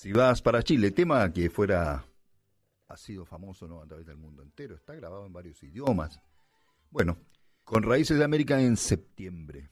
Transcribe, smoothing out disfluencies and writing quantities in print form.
Si vas para Chile, tema que ha sido famoso, ¿no?, a través del mundo entero, está grabado en varios idiomas. Bueno, con Raíces de América en septiembre.